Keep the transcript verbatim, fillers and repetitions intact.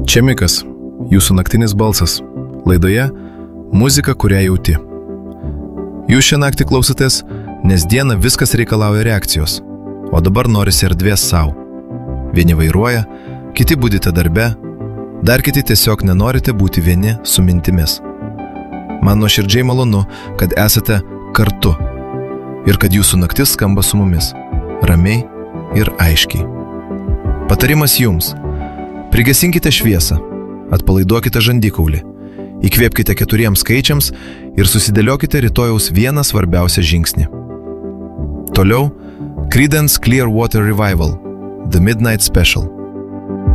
Čia Mikas, jūsų naktinis balsas. Laidoje muzika, kurią jauti. Jūs šią naktį klausotės, nes dieną viskas reikalauja reakcijos, o dabar norisi erdvės savo. Vieni vairuoja, kiti budite darbe, dar kiti tiesiog nenorite būti vieni su mintimis. Man nuoširdžiai malonu, kad esate kartu ir kad jūsų naktis skamba su mumis, ramiai ir aiškiai. Patarimas jums. Prigesinkite šviesą, atpalaiduokite žandikaulį, įkvėpkite keturiems skaičiams ir susidėliokite rytojaus vieną svarbiausią žingsnį. Toliau Creedence Clearwater Revival, The Midnight Special.